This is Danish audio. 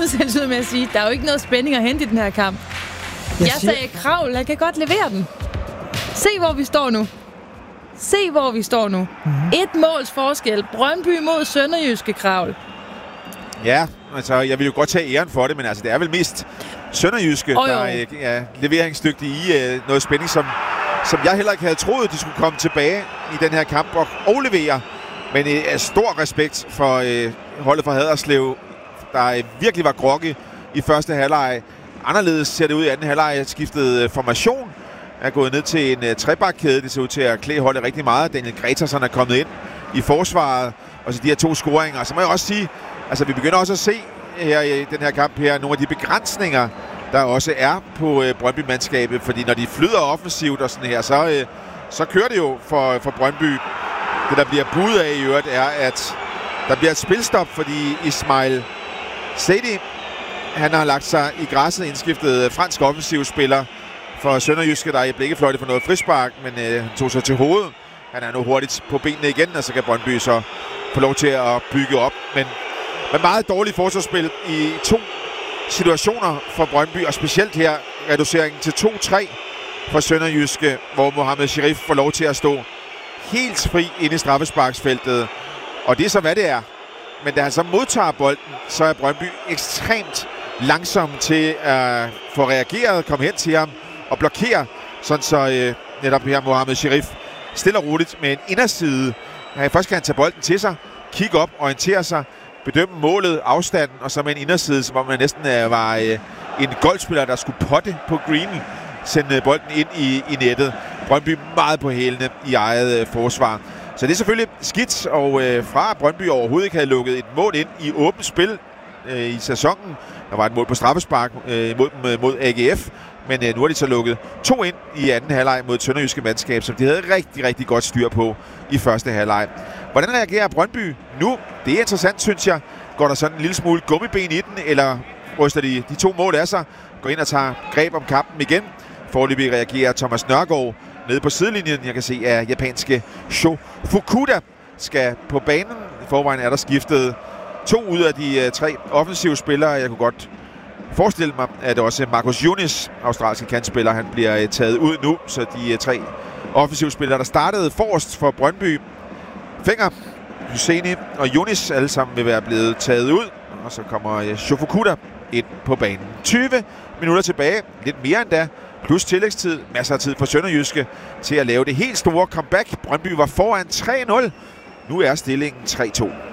udsendelse ud med at sige, der er jo ikke noget spænding at hente i den her kamp. Jeg sagde kravl, jeg kan godt levere den. Se, hvor vi står nu. Et måls forskel. Brøndby mod Sønderjyske, Kravl. Ja, altså jeg vil jo godt tage æren for det, men altså det er vel mest Sønderjyske, der er leveringsdygtige i noget spænding, som jeg heller ikke havde troet, de skulle komme tilbage i den her kamp og levere. Men stor respekt for holdet fra Haderslev, der virkelig var groggy i første halvleg. Anderledes ser det ud i anden halvleg. Skiftet formation, er gået ned til en trebakkæde. Det ser ud til at klæde holdet rigtig meget. Daniel Gretarsson er kommet ind i forsvaret, og så de her 2 scoringer. Så må jeg også sige, altså vi begynder også at se her i den her kamp her nogle af de begrænsninger, der også er på Brøndby-mandskabet. Fordi når de flyder offensivt og sådan her, så kører det jo for Brøndby. Det, der bliver budet af i øvrigt, er, at der bliver et spilstop, fordi Ismail Sedi, han har lagt sig i græsset, indskiftet fransk offensivspiller for Sønderjyske, der er i blikkefløjte for noget frispark, men han tog sig til hovedet. Han er nu hurtigt på benene igen, og så kan Brøndby så få lov til at bygge op. Men meget dårligt forsvarsspil i 2 situationer for Brøndby, og specielt her reduceringen til 2-3 for Sønderjyske, hvor Mohamed Sherif får lov til at stå helt fri inde i straffesparksfeltet. Og det er så, hvad det er. Men da han så modtager bolden, så er Brøndby ekstremt langsom til at få reageret, komme hen til ham og blokere, sådan så netop her Mohamed Sherif stille og roligt med en inderside. Først kan han tage bolden til sig, kigge op, orientere sig, bedømme målet, afstanden, og så med en inderside, som om man næsten var en golfspiller, der skulle potte på greenen, sende bolden ind i nettet. Brøndby meget på hælene i eget forsvar. Så det er selvfølgelig skidt, og fra Brøndby overhovedet ikke havde lukket et mål ind i åbent spil i sæsonen. Der var et mål på straffespark mod AGF, men nu har de så lukket 2 ind i anden halvleg mod Sønderjyske mandskab, som de havde rigtig, rigtig godt styr på i første halvleg. Hvordan reagerer Brøndby nu? Det er interessant, synes jeg. Går der sådan en lille smule gummiben i den, eller ryster de 2 mål af sig, går ind og tager greb om kampen igen? Foreløbig reagerer Thomas Nørgaard nede på sidelinjen. Jeg kan se, at japanske Sho Fukuda skal på banen. I forvejen er der skiftet 2 ud af de 3 offensive spillere. Jeg kunne godt forestille mig, at også Marcus Younis, australske kantspiller, han bliver taget ud nu. Så de 3 offensive spillere, der startede forrest for Brøndby, Fenger, Husseini og Younis, alle sammen vil være blevet taget ud. Og så kommer Sho Fukuda ind på banen. 20 minutter tilbage, lidt mere end da. Plus tillægstid, masser af tid for Sønderjyske til at lave det helt store comeback. Brøndby var foran 3-0. Nu er stillingen 3-2.